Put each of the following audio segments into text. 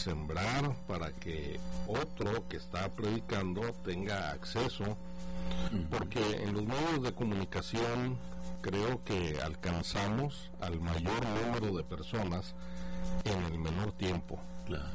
sembrar para que otro que está predicando tenga acceso, porque en los medios de comunicación creo que alcanzamos al mayor número de personas en el menor tiempo. Claro.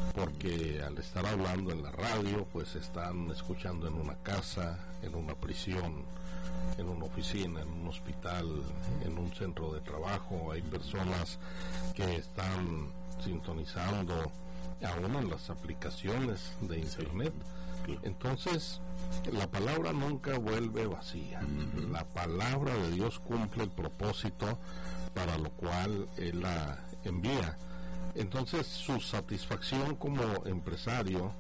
Porque al estar hablando en la radio, pues están escuchando en una casa, en una prisión, en una oficina, en un hospital, en un centro de trabajo. Hay personas que están sintonizando aún en las aplicaciones de internet. Entonces, la palabra nunca vuelve vacía. La palabra de Dios cumple el propósito para lo cual Él la envía. Entonces, su satisfacción como empresario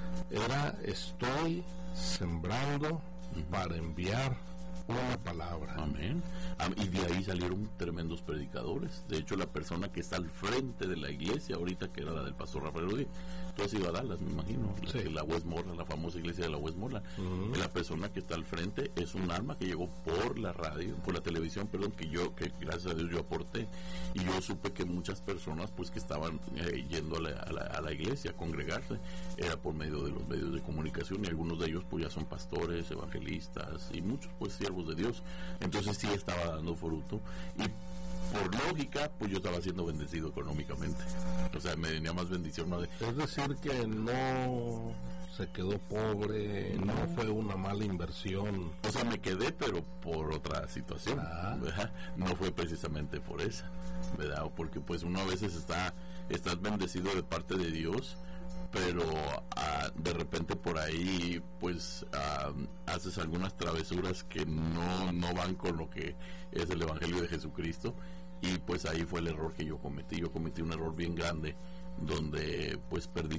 era: estoy sembrando para enviar una palabra. Amén. Y de ahí salieron tremendos predicadores. De hecho, la persona que está al frente de la iglesia ahorita, que era la del pastor Rafael Rodríguez, tú has ido a Dallas, me imagino, sí. La Westmoreland, la famosa iglesia de la Westmoreland. La persona que está al frente es un alma que llegó por la radio, por la televisión, perdón, que gracias a Dios yo aporté, y yo supe que muchas personas pues que estaban yendo a la iglesia a congregarse, era por medio de los medios de comunicación, y algunos de ellos pues ya son pastores, evangelistas, y muchos pues siervos de Dios. Entonces sí estaba dando fruto, y por lógica, pues yo estaba siendo bendecido económicamente. O sea, me venía más bendición. Es decir, que no se quedó pobre, no fue una mala inversión. O sea, me quedé, pero por otra situación. ¿Verdad? No fue precisamente por esa, ¿verdad? Porque pues uno a veces estás bendecido de parte de Dios, pero de repente por ahí pues haces algunas travesuras que no van con lo que es el Evangelio de Jesucristo, y pues ahí fue el error que yo cometí un error bien grande, donde pues perdí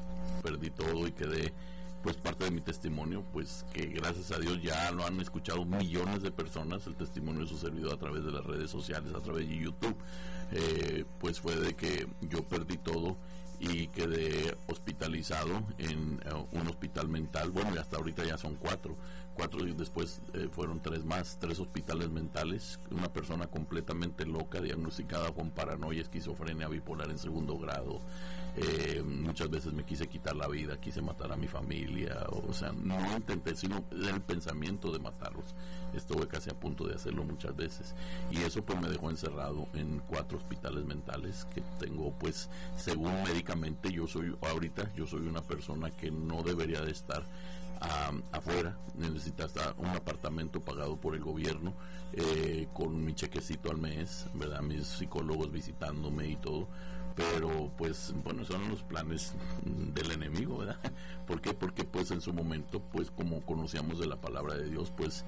todo y quedé, pues parte de mi testimonio, pues que gracias a Dios ya lo han escuchado millones de personas, el testimonio de su servidor a través de las redes sociales, a través de YouTube. Pues fue de que yo perdí todo y quedé hospitalizado en un hospital mental. Bueno, y hasta ahorita ya son cuatro y después fueron tres hospitales mentales. Una persona completamente loca, diagnosticada con paranoia, esquizofrenia, bipolar en 2º grado. Muchas veces me quise quitar la vida, quise matar a mi familia, o sea, no intenté, sino el pensamiento de matarlos. Estuve casi a punto de hacerlo muchas veces, y eso pues me dejó encerrado en 4 hospitales mentales que tengo. Pues según médicamente yo soy una persona que no debería de estar afuera. Necesita hasta un apartamento pagado por el gobierno, con mi chequecito al mes, ¿verdad? Mis psicólogos visitándome y todo. Pero pues bueno, son los planes del enemigo, ¿verdad? ¿Por qué? Porque pues en su momento, pues como conocíamos de la palabra de Dios, pues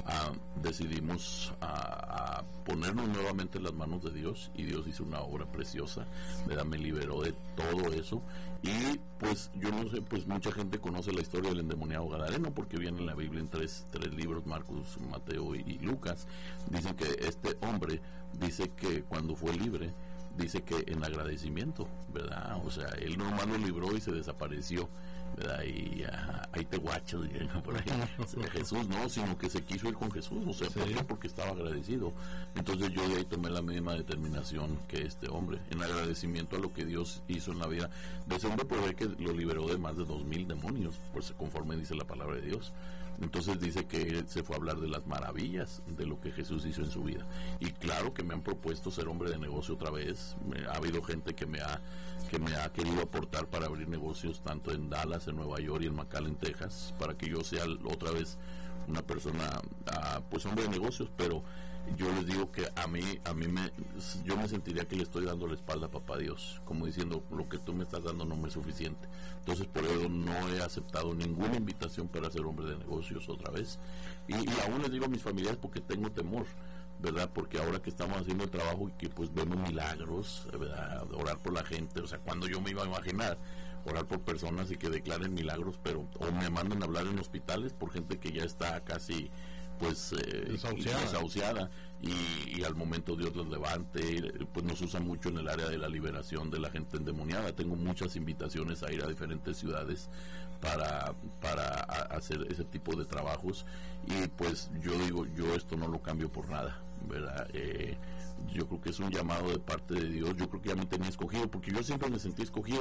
decidimos a ponernos nuevamente en las manos de Dios, y Dios hizo una obra preciosa, ¿verdad? Me liberó de todo eso. Y pues yo no sé, pues mucha gente conoce la historia del endemoniado gadareno, porque viene en la Biblia en tres libros, Marcos, Mateo y Lucas. Dicen que este hombre dice que cuando fue libre, dice que en agradecimiento, ¿verdad? O sea, él nomás lo libró y se desapareció, ¿verdad? Y ahí te guacho, por ahí. Jesús no, sino que se quiso ir con Jesús. O sea, ¿por qué? Porque estaba agradecido. Entonces yo de ahí tomé la misma determinación que este hombre, en agradecimiento a lo que Dios hizo en la vida de ese hombre, por ver que lo liberó de más de 2,000 demonios, pues conforme dice la palabra de Dios. Entonces dice que él se fue a hablar de las maravillas de lo que Jesús hizo en su vida. Y claro que me han propuesto ser hombre de negocio otra vez. Ha habido gente que me ha querido aportar para abrir negocios tanto en Dallas, en Nueva York y en McAllen, Texas, para que yo sea otra vez una persona, pues hombre de negocios. Pero yo les digo que yo me sentiría que le estoy dando la espalda a papá Dios, como diciendo, lo que tú me estás dando no me es suficiente. Entonces por eso no he aceptado ninguna invitación para ser hombre de negocios otra vez, y aún les digo a mis familiares, porque tengo temor, ¿verdad? Porque ahora que estamos haciendo el trabajo y que pues vemos milagros, ¿verdad? Orar por la gente, o sea, cuando yo me iba a imaginar orar por personas y que declaren milagros, pero o me mandan a hablar en hospitales por gente que ya está casi pues desahuciada, y al momento Dios los levante. Pues nos usa mucho en el área de la liberación de la gente endemoniada. Tengo muchas invitaciones a ir a diferentes ciudades para hacer ese tipo de trabajos, y pues yo digo, yo esto no lo cambio por nada, ¿verdad? Yo creo que es un llamado de parte de Dios. Yo creo que ya me tenía escogido, porque yo siempre me sentí escogido.